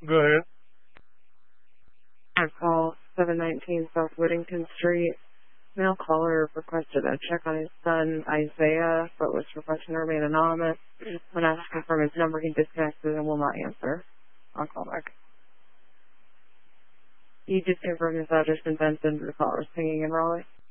Go ahead. I call 719 South Whittington Street. Male caller requested a check on his son, Isaiah, but was requesting to remain anonymous. When asked to confirm his number, he disconnected and will not answer. I'll call back. He just confirmed his address in Benson, but the caller was singing in Raleigh.